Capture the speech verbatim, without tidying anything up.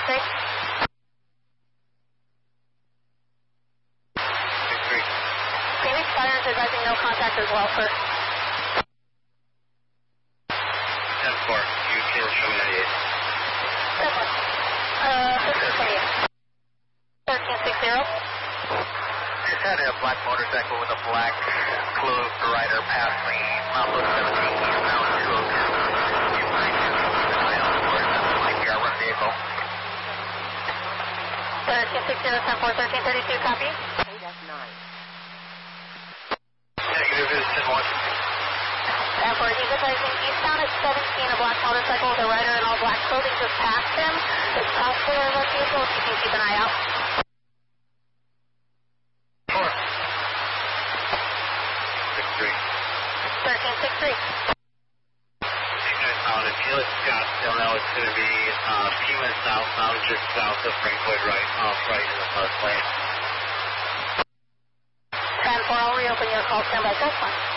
six. six three. Phoenix Fire is advising no contact as well, sir. ten four. You can show me ninety-eight. ten four. Uh, thirteen twenty-eight. thirteen sixty. Just had a black motorcycle with a black clothed rider pass me. Mount Look seventeen, eastbound two oh two. You might have I don't know where that's like your run vehicle. thirteen sixty, ten four, thirteen thirty-two, copy. eight F nine. Negative is ten one. ten four, he's advising eastbound at seventeen, a black motorcycle with a rider in all black clothing just passed him. It's possible a run vehicle, if you can keep an eye out. four. six three. thirteen sixty-three. You guys found it. Felix Scott, still know it's going to be uh, Pima southbound, just south of Frankfurt, right off right in the first lane. ten four, I'll reopen your call. Stand by, cell phone.